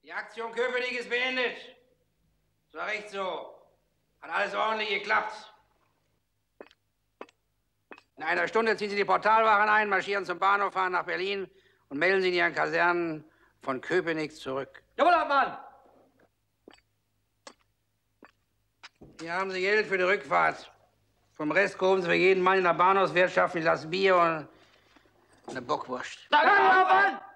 Die Aktion Köpenick ist beendet. Das war recht so. Hat alles ordentlich geklappt. In einer Stunde ziehen Sie die Portalwachen ein, marschieren zum Bahnhof, fahren nach Berlin und melden Sie in Ihren Kasernen von Köpenick zurück. Jawohl, Hauptmann! Hier haben Sie Geld für die Rückfahrt. Vom Rest kaufen Sie für jeden Mann in der Bahnhofswirtschaft ein Glas Bier und eine Bockwurst. Danke, Hauptmann!